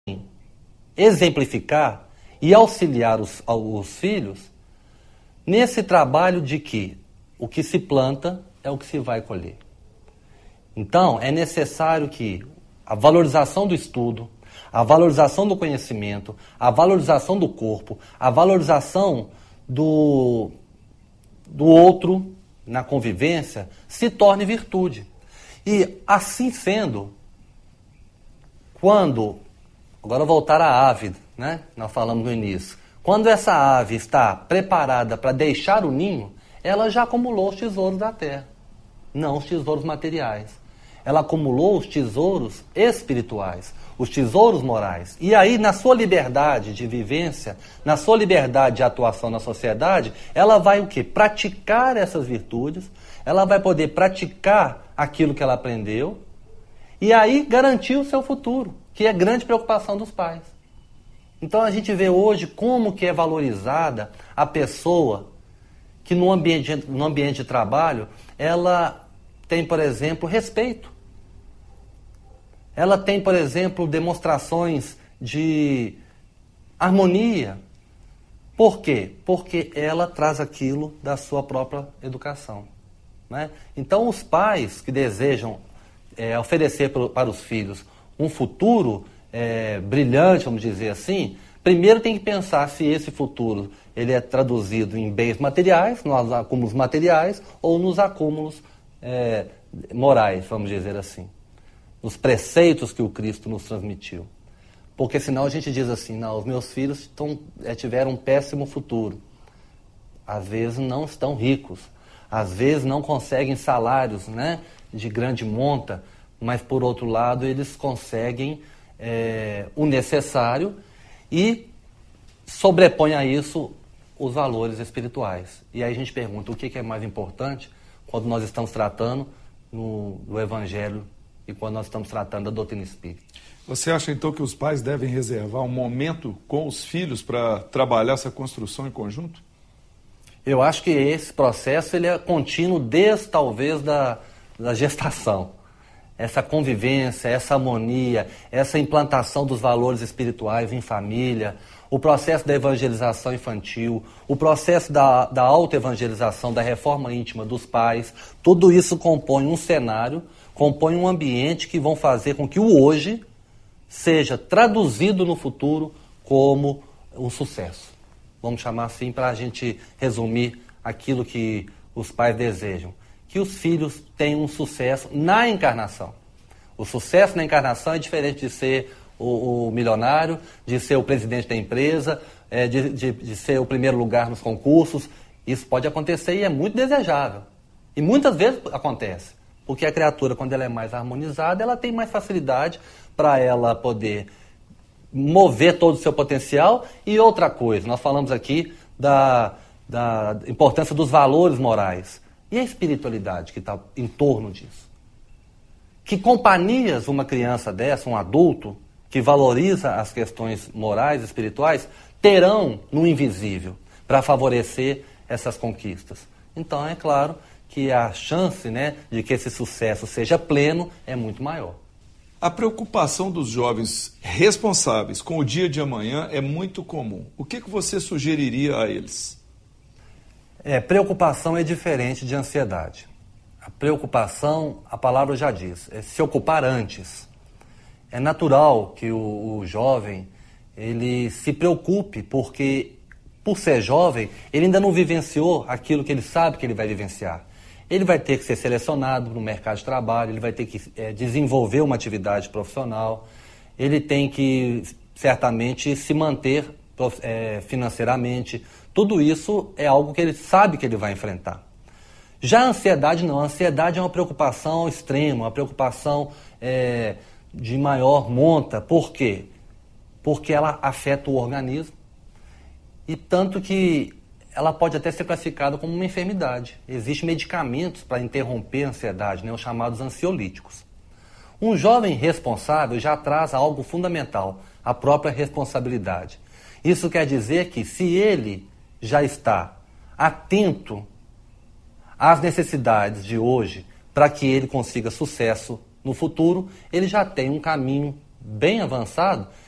exemplificar e auxiliar os filhos nesse trabalho de que o que se planta é o que se vai colher. Então, é necessário que a valorização do estudo, a valorização do conhecimento, a valorização do corpo, a valorização do outro na convivência se torne virtude. E assim sendo, quando, agora voltar à ave, né? Nós falamos no início, quando essa ave está preparada para deixar o ninho, ela já acumulou os tesouros da terra, não os tesouros materiais. Ela acumulou os tesouros espirituais, os tesouros morais. E aí, na sua liberdade de vivência, na sua liberdade de atuação na sociedade, ela vai o quê? Praticar essas virtudes, ela vai poder praticar aquilo que ela aprendeu e aí garantir o seu futuro, que é grande preocupação dos pais. Então a gente vê hoje como que é valorizada a pessoa que no ambiente de trabalho, ela tem, por exemplo, respeito. Ela tem, por exemplo, demonstrações de harmonia. Por quê? Porque ela traz aquilo da sua própria educação, né? Então, os pais que desejam oferecer para os filhos um futuro brilhante, vamos dizer assim, primeiro tem que pensar se esse futuro ele é traduzido em bens materiais, nos acúmulos materiais, ou nos acúmulos morais, vamos dizer assim. Nos preceitos que o Cristo nos transmitiu. Porque senão a gente diz assim, não, os meus filhos tiveram um péssimo futuro. Às vezes não estão ricos, às vezes não conseguem salários, né, de grande monta, mas por outro lado eles conseguem o necessário e sobrepõe a isso os valores espirituais. E aí a gente pergunta, o que é mais importante quando nós estamos tratando do Evangelho e quando nós estamos tratando da doutrina espírita? Você acha então que os pais devem reservar um momento com os filhos para trabalhar essa construção em conjunto? Eu acho que esse processo ele é contínuo desde talvez da gestação. Essa convivência, essa harmonia, essa implantação dos valores espirituais em família, o processo da evangelização infantil, o processo da autoevangelização, da reforma íntima dos pais, tudo isso compõe um cenário, compõe um ambiente que vão fazer com que o hoje seja traduzido no futuro como um sucesso. Vamos chamar assim para a gente resumir aquilo que os pais desejam. Que os filhos tenham um sucesso na encarnação. O sucesso na encarnação é diferente de ser o milionário, de ser o presidente da empresa, de ser o primeiro lugar nos concursos. Isso pode acontecer e é muito desejável. E muitas vezes acontece. Porque a criatura, quando ela é mais harmonizada, ela tem mais facilidade para ela poder mover todo o seu potencial. E outra coisa, nós falamos aqui da importância dos valores morais. E a espiritualidade que está em torno disso? Que companhias uma criança dessa, um adulto, que valoriza as questões morais e espirituais, terão no invisível para favorecer essas conquistas? Então, é claro que a chance, né, de que esse sucesso seja pleno é muito maior. A preocupação dos jovens responsáveis com o dia de amanhã é muito comum. O que você sugeriria a eles? Preocupação é diferente de ansiedade. A preocupação, a palavra já diz, é se ocupar antes. É natural que o jovem ele se preocupe, porque, por ser jovem, ele ainda não vivenciou aquilo que ele sabe que ele vai vivenciar. Ele vai ter que ser selecionado no mercado de trabalho, ele vai ter que desenvolver uma atividade profissional, ele tem que, certamente, se manter financeiramente. Tudo isso é algo que ele sabe que ele vai enfrentar. Já a ansiedade não. A ansiedade é uma preocupação extrema, uma preocupação de maior monta. Por quê? Porque ela afeta o organismo e tanto que ela pode até ser classificada como uma enfermidade. Existem medicamentos para interromper a ansiedade, né, os chamados ansiolíticos. Um jovem responsável já traz algo fundamental, a própria responsabilidade. Isso quer dizer que se ele já está atento às necessidades de hoje para que ele consiga sucesso no futuro, ele já tem um caminho bem avançado